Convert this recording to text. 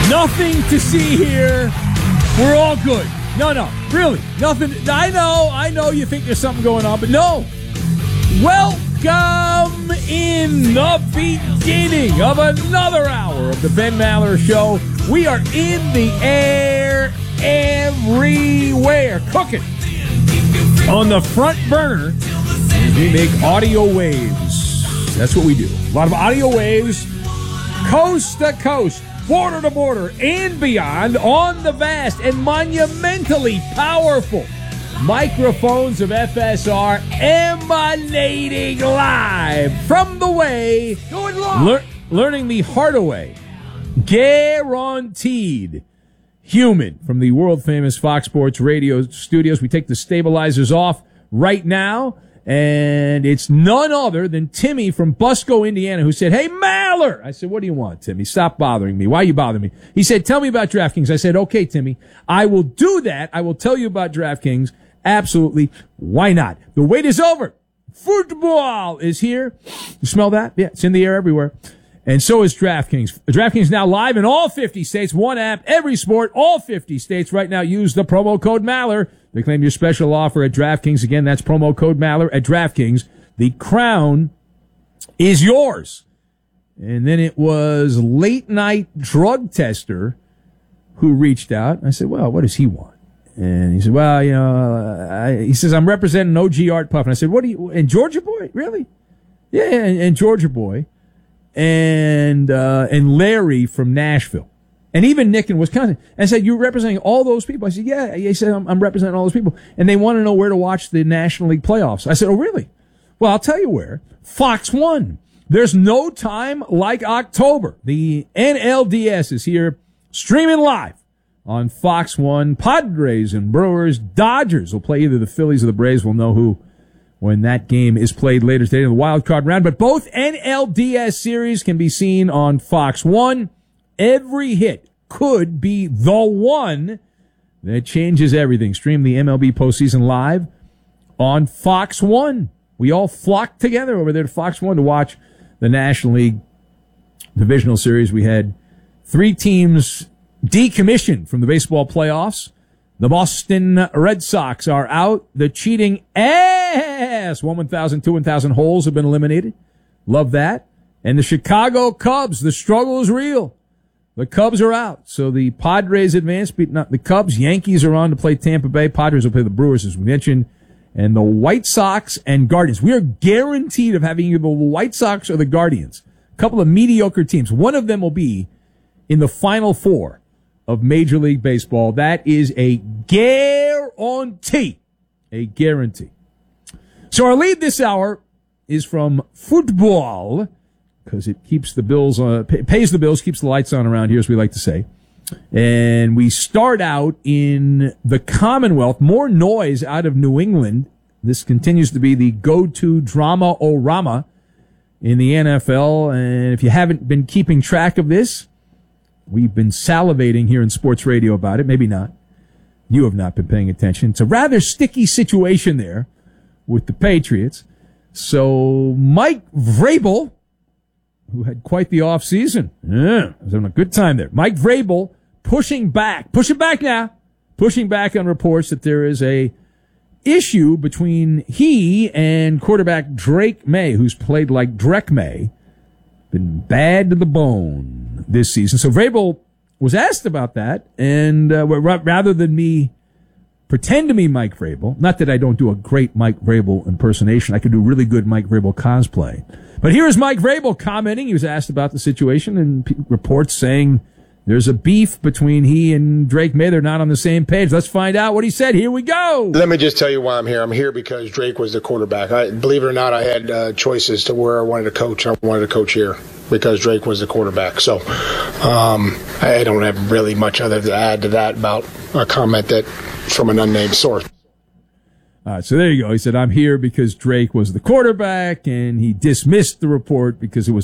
Nothing to see here. We're all good. No, really, nothing. I know you think there's something going on, but no. Welcome in the beginning of another hour of the Ben Maller Show. We are in the air everywhere, cooking on the front burner. We make audio waves. That's what we do. A lot of audio waves, coast to coast, border to border, and beyond on the vast and monumentally powerful microphones of FSR, emanating live from the way, learning the hard way, guaranteed human from the world-famous Fox Sports Radio studios. We take the stabilizers off right now, and it's none other than Timmy from Busco, Indiana, who said, "Hey, Maller!" I said, "What do you want, Timmy? Stop bothering me. Why are you bothering me?" He said, "Tell me about DraftKings." I said, "Okay, Timmy, I will do that. I will tell you about DraftKings. Absolutely. Why not? The wait is over. Football is here." You smell that? Yeah, it's in the air everywhere. And so is DraftKings. DraftKings now live in all 50 states. One app, every sport, all 50 states. Right now, use the promo code Maller to claim your special offer at DraftKings. Again, that's promo code Maller at DraftKings. The crown is yours. And then it was late night drug tester who reached out. I said, "Well, what does he want?" And he said, "Well, you know," he says, "I'm representing OG Art Puff." And I said, "What do you, and Georgia Boy? Really?" "Yeah, and Georgia Boy. And Larry from Nashville. And even Nick in Wisconsin." And I said, "You're representing all those people?" I said, "Yeah." He said, I'm representing all those people. And they want to know where to watch the National League playoffs. I said, "Oh, really?" "Well, I'll tell you where. Fox 1. There's no time like October. The NLDS is here streaming live on Fox 1. Padres and Brewers. Dodgers will play either the Phillies or the Braves. We'll know who when that game is played later today in the wild card round. But both NLDS series can be seen on Fox 1. Every hit could be the one that changes everything. Stream the MLB postseason live on Fox 1. We all flocked together over there to Fox 1 to watch the National League Divisional Series. We had 3 teams decommissioned from the baseball playoffs. The Boston Red Sox are out. The cheating ass 1,000, 2,000 holes have been eliminated. Love that. And the Chicago Cubs, the struggle is real. The Cubs are out. So the Padres advance, beating up the Cubs. Yankees are on to play Tampa Bay. Padres will play the Brewers, as we mentioned. And the White Sox and Guardians. We are guaranteed of having either the White Sox or the Guardians. A couple of mediocre teams. One of them will be in the Final Four of Major League Baseball. That is a guarantee. A guarantee. So our lead this hour is from football, because it keeps the bills, pays the bills, keeps the lights on around here, as we like to say. And we start out in the Commonwealth. More noise out of New England. This continues to be the go-to drama-o-rama in the NFL. And if you haven't been keeping track of this, we've been salivating here in sports radio about it. Maybe not. You have not been paying attention. It's a rather sticky situation there with the Patriots. So Mike Vrabel, who had quite the offseason, was having a good time there. Mike Vrabel pushing back on reports that there is a issue between he and quarterback Drake May, who's played like Drake May, been bad to the bone this season. So Vrabel was asked about that, and rather than me pretend to be Mike Vrabel, not that I don't do a great Mike Vrabel impersonation, I could do really good Mike Vrabel cosplay. But here is Mike Vrabel commenting. He was asked about the situation, and reports saying there's a beef between he and Drake May. They're not on the same page. Let's find out what he said. Here we go. Let me just tell you why I'm here. I'm here because Drake was the quarterback. Believe it or not, I had choices to where I wanted to coach. I wanted to coach here because Drake was the quarterback. So I don't have really much other to add to that about a comment that from an unnamed source. All right, so there you go. He said, I'm here because Drake was the quarterback, and he dismissed the report because it was